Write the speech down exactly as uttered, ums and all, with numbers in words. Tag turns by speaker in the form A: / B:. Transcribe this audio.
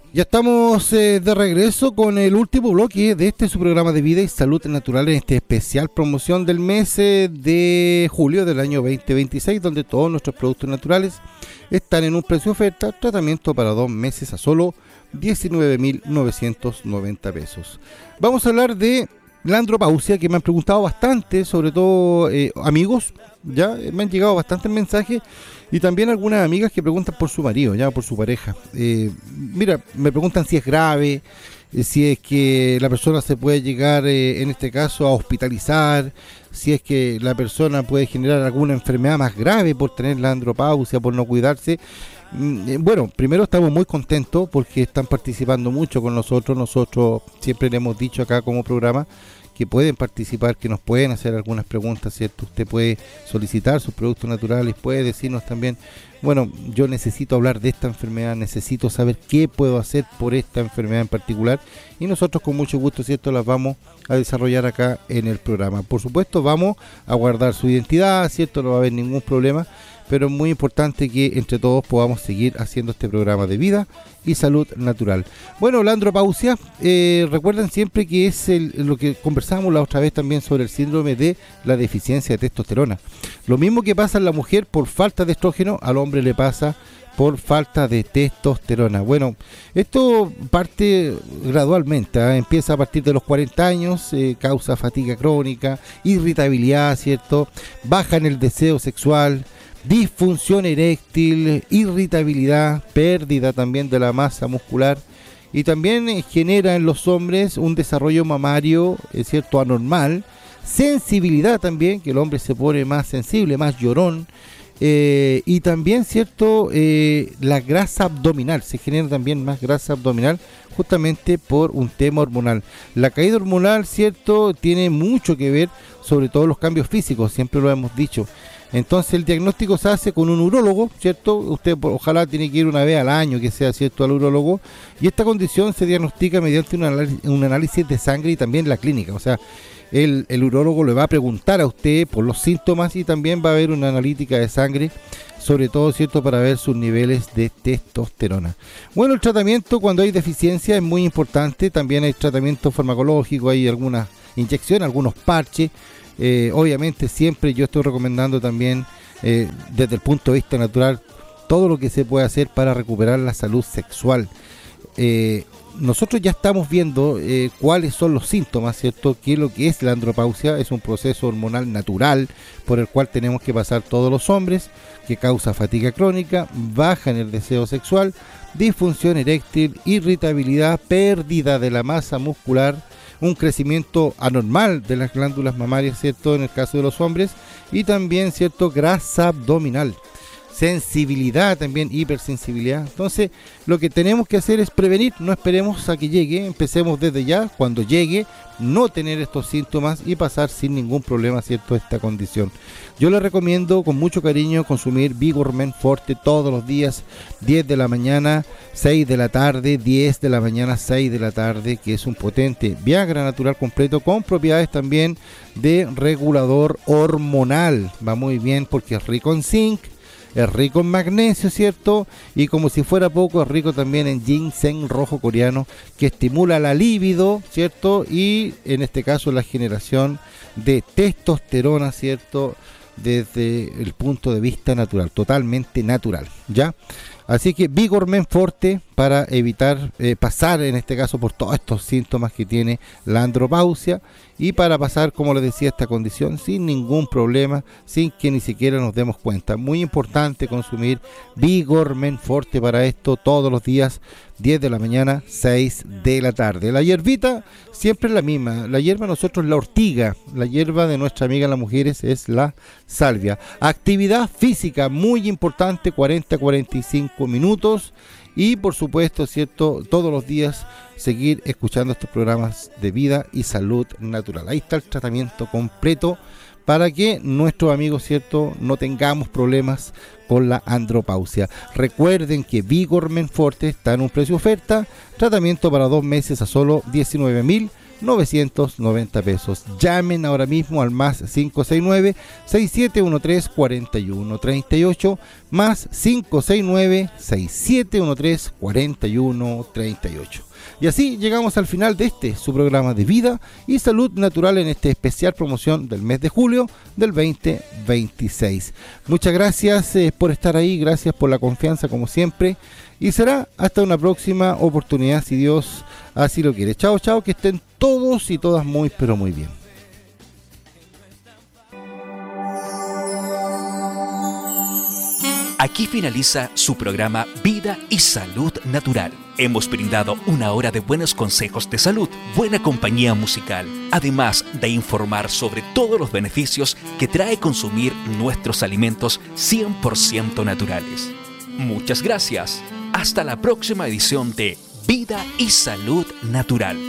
A: Ya estamos eh, de regreso con el último bloque de este su programa de vida y salud natural en este especial promoción del mes eh, de julio del año veinte veintiséis, donde todos nuestros productos naturales están en un precio oferta, tratamiento para dos meses a solo diecinueve mil novecientos noventa pesos. Vamos a hablar de la andropausia, que me han preguntado bastante, sobre todo eh, amigos, ya me han llegado bastantes mensajes. Y también algunas amigas que preguntan por su marido, ya por su pareja. Eh, mira, me preguntan si es grave, eh, si es que la persona se puede llegar, eh, en este caso, a hospitalizar, si es que la persona puede generar alguna enfermedad más grave por tener la andropausia, por no cuidarse. Mm, eh, Bueno, primero estamos muy contentos porque están participando mucho con nosotros. Nosotros siempre le hemos dicho acá como programa que pueden participar, que nos pueden hacer algunas preguntas, ¿cierto? Usted puede solicitar sus productos naturales, puede decirnos también, bueno, yo necesito hablar de esta enfermedad, necesito saber qué puedo hacer por esta enfermedad en particular, y nosotros con mucho gusto, ¿cierto?, las vamos a desarrollar acá en el programa. Por supuesto, vamos a guardar su identidad, ¿cierto? No va a haber ningún problema, pero es muy importante que entre todos podamos seguir haciendo este programa de vida y salud natural. Bueno, la andropausia, eh, recuerden siempre que es el, lo que conversamos la otra vez también sobre el síndrome de la deficiencia de testosterona. Lo mismo que pasa en la mujer por falta de estrógeno, al hombre le pasa por falta de testosterona. Bueno, esto parte gradualmente, ¿eh? Empieza a partir de los cuarenta años, eh, causa fatiga crónica, irritabilidad, ¿cierto? Baja en el deseo sexual, disfunción eréctil, irritabilidad, pérdida también de la masa muscular, y también eh, genera en los hombres un desarrollo mamario, es cierto, anormal, sensibilidad también, que el hombre se pone más sensible, más llorón, eh, y también, cierto, eh, la grasa abdominal, se genera también más grasa abdominal justamente por un tema hormonal. La caída hormonal, cierto, tiene mucho que ver, sobre todo los cambios físicos, siempre lo hemos dicho. Entonces el diagnóstico se hace con un urólogo, ¿cierto? Usted ojalá tiene que ir una vez al año, que sea, ¿cierto?, al urólogo, y esta condición se diagnostica mediante un análisis, un análisis de sangre y también la clínica. O sea, el, el urólogo le va a preguntar a usted por los síntomas y también va a haber una analítica de sangre, sobre todo, ¿cierto?, para ver sus niveles de testosterona. Bueno, el tratamiento cuando hay deficiencia es muy importante. También hay tratamiento farmacológico, hay algunas inyecciones, algunos parches. Eh, obviamente siempre yo estoy recomendando también, eh, desde el punto de vista natural, todo lo que se puede hacer para recuperar la salud sexual. Eh, nosotros ya estamos viendo eh, cuáles son los síntomas, ¿cierto? Que lo que es la andropausia es un proceso hormonal natural por el cual tenemos que pasar todos los hombres, que causa fatiga crónica, baja en el deseo sexual, disfunción eréctil, irritabilidad, pérdida de la masa muscular, un crecimiento anormal de las glándulas mamarias, ¿cierto?, en el caso de los hombres, y también, ¿cierto?, grasa abdominal, sensibilidad también, hipersensibilidad. Entonces, lo que tenemos que hacer es prevenir, no esperemos a que llegue, empecemos desde ya, cuando llegue, no tener estos síntomas y pasar sin ningún problema, ¿cierto?, esta condición. Yo les recomiendo con mucho cariño consumir Vigor Men Forte todos los días, diez de la mañana, seis de la tarde, diez de la mañana, seis de la tarde, que es un potente Viagra natural completo con propiedades también de regulador hormonal. Va muy bien porque es rico en zinc, es rico en magnesio, ¿cierto? Y como si fuera poco, es rico también en ginseng rojo coreano, que estimula la libido, ¿cierto? Y en este caso la generación de testosterona, ¿cierto?, desde el punto de vista natural, totalmente natural, ¿ya? Así que Vigor Men Forte para evitar eh, pasar en este caso por todos estos síntomas que tiene la andropausia y para pasar, como les decía, esta condición sin ningún problema, sin que ni siquiera nos demos cuenta. Muy importante consumir Vigor Men Forte para esto todos los días, diez de la mañana, seis de la tarde. La hierbita siempre es la misma. La hierba nosotros la ortiga, la hierba de nuestra amiga las mujeres es la salvia. Actividad física muy importante, cuarenta a cuarenta y cinco minutos. Y por supuesto, ¿cierto?, todos los días seguir escuchando estos programas de vida y salud natural. Ahí está el tratamiento completo para que nuestros amigos, ¿cierto?, no tengamos problemas con la andropausia. Recuerden que Vigor Men Forte está en un precio oferta, tratamiento para dos meses a solo diecinueve mil novecientos noventa pesos. Llamen ahora mismo al más cinco seis nueve, seis siete uno tres, cuatro uno tres ocho, más cinco seis nueve, seis siete uno tres, cuatro uno tres ocho. Y así llegamos al final de este, su programa de vida y salud natural en esta especial promoción del mes de julio del veinte veintiséis. Muchas gracias eh, por estar ahí, gracias por la confianza como siempre, y será hasta una próxima oportunidad si Dios así lo quiere. Chao, chao, que estén todos y todas muy pero muy bien.
B: Aquí finaliza su programa Vida y Salud Natural. Hemos brindado una hora de buenos consejos de salud, buena compañía musical, además de informar sobre todos los beneficios que trae consumir nuestros alimentos cien por ciento naturales. Muchas gracias. Hasta la próxima edición de Vida y Salud Natural.